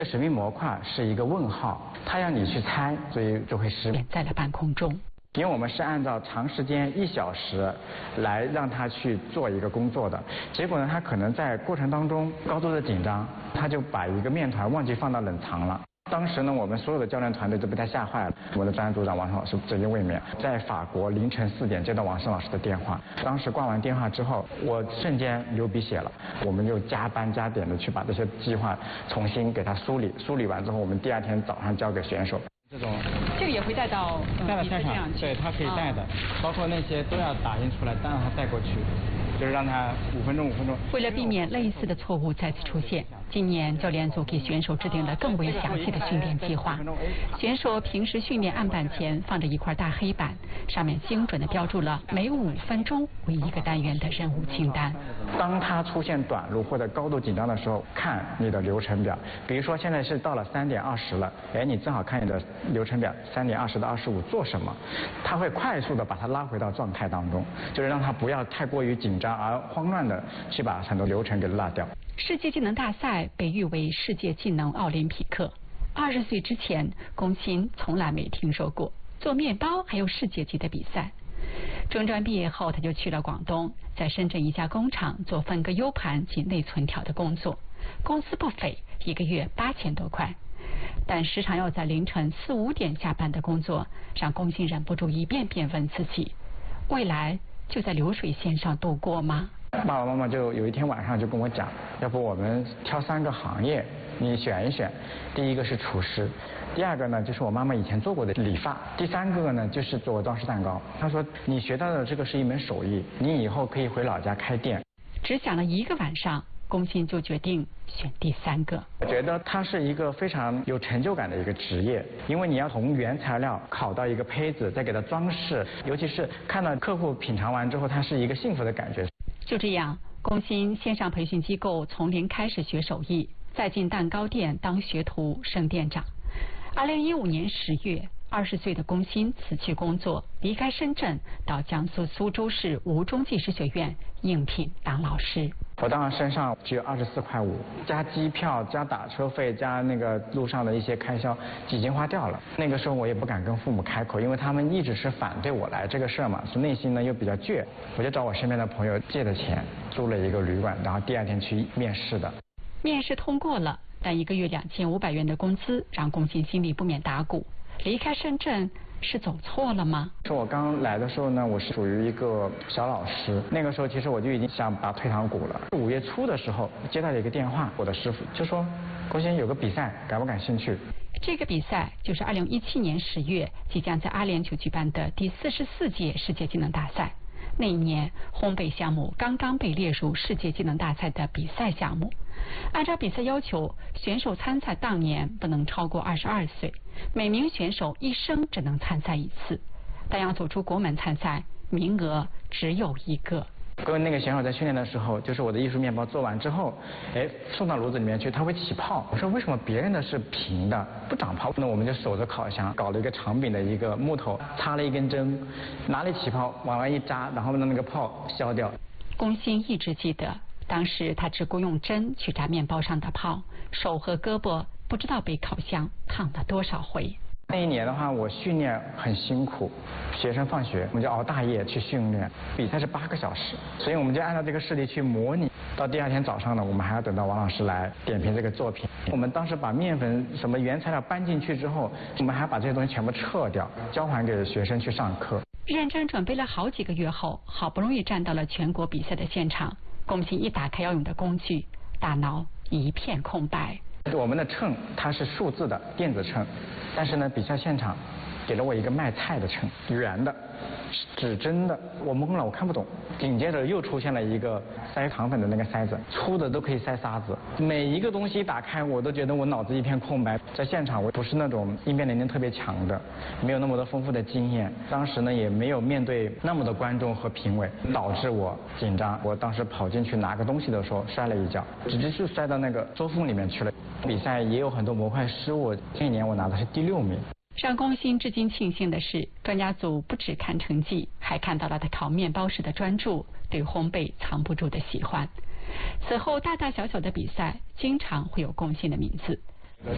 神秘模块是一个问号，它让你去猜，所以就会失眠在了半空中。 因为我们是按照长时间1小时来让他去做一个工作的，结果呢，他可能在过程当中高度的紧张，他就把一个面团忘记放到冷藏了。当时呢，我们所有的教练团队都被他吓坏了。我的专案组长王胜老师直接卫冕，在法国凌晨4点接到王胜老师的电话，当时挂完电话之后，我瞬间流鼻血了。我们就加班加点的去把这些计划重新给他梳理完之后，我们第2天早上交给选手。 这个也会带到现场，对，它可以带的，包括那些都要打印出来，再让它带过去，就是让它5分钟。 为了避免类似的错误再次出现，今年教练组给选手制定了更为详细的训练计划。选手平时训练案板前放着一块大黑板，上面精准地标注了每5分钟为1个单元的任务清单。 当他出现短路或者高度紧张的时候，看你的流程表，比如说现在是到了3点20了，你正好看你的流程表，3点20到25做什么，他会快速的把他拉回到状态当中，就是让他不要太过于紧张而慌乱的去把很多流程给落掉。 世界技能大赛被誉为世界技能奥林匹克。20岁之前，龚鑫从来没听说过做面包还有世界级的比赛。中专毕业后，他就去了广东，在深圳一家工厂做分割 U 盘及内存条的工作，工资不菲，1个月8000多块。但时常要在凌晨4、5点下班的工作，让龚鑫忍不住一遍遍问自己：未来就在流水线上度过吗？ 爸爸妈妈就有一天晚上就跟我讲，要不我们挑3个行业，你选一选。第1个是厨师，第2个呢就是我妈妈以前做过的理发，第3个呢就是做装饰蛋糕。她说你学到的这个是一门手艺，你以后可以回老家开店。 只想了1个晚上，龚鑫就决定选第3个。 我觉得它是一个非常有成就感的一个职业，因为你要从原材料烤到一个胚子，再给它装饰，尤其是看到客户品尝完之后，它是一个幸福的感觉。 就这样，龚鑫先上培训机构从零开始学手艺，再进蛋糕店当学徒升店长。2015年10月，20岁的龚鑫辞去工作，离开深圳，到江苏苏州市吴中技师学院应聘当老师。 我当时身上只有24.5块，加机票、加打车费、加那个路上的一些开销，已经花掉了。那个时候我也不敢跟父母开口，因为他们一直是反对我来这个事儿嘛，是内心呢又比较倔。我就找我身边的朋友借的钱，租了一个旅馆，然后第2天去面试的。 面试通过了，但1个月2500元的工资让龚鑫心里不免打鼓。离开深圳是走错了吗？ 说我刚来的时候呢，我是属于一个小老师，那个时候其实我就已经想打退堂鼓了。5月初的时候接到了一个电话，我的师傅就说龚鑫有个比赛，感不感兴趣？ 这个比赛就是2017年10月即将在阿联酋举办的第44届世界技能大赛。那一年，烘焙项目刚刚被列入世界技能大赛的比赛项目。按照比赛要求，选手参赛当年不能超过22岁，每名选手一生只能参赛1次，但要走出国门参赛，名额只有1个。 跟那个选手在训练的时候，就是我的艺术面包做完之后，送到炉子里面去，它会起泡。我说为什么别人的是平的不长泡？那我们就守着烤箱，搞了一个长柄的一个木头，插了一根针，哪里起泡往外一扎，然后让那个泡消掉。 龚鑫一直记得，当时他只顾用针去扎面包上的泡，手和胳膊不知道被烤箱烫了多少回。 那一年的话，我训练很辛苦，学生放学我们就熬大夜去训练，比赛是8个小时，所以我们就按照这个事例去模拟。到第2天早上呢，我们还要等到王老师来点评这个作品。我们当时把面粉什么原材料搬进去之后，我们还要把这些东西全部撤掉，交还给学生去上课。 认真准备了好几个月后，好不容易站到了全国比赛的现场，龚鑫一打开要用的工具，大脑一片空白。 我们的秤它是数字的电子秤，但是呢，比赛现场给了我一个卖菜的秤，圆的，指针的，我懵了，我看不懂。紧接着又出现了一个塞糖粉的那个塞子，粗的都可以塞沙子。每一个东西一打开，我都觉得我脑子一片空白。在现场，我不是那种应变能力特别强的，没有那么多丰富的经验。当时呢，也没有面对那么多观众和评委，导致我紧张。我当时跑进去拿个东西的时候，摔了一跤，直接是摔到那个桌缝里面去了。比赛也有很多模块失误，这一年我拿的是第6名。 让龚鑫至今庆幸的是，专家组不只看成绩，还看到了他烤面包时的专注，对烘焙藏不住的喜欢。此后大大小小的比赛经常会有龚鑫的名字，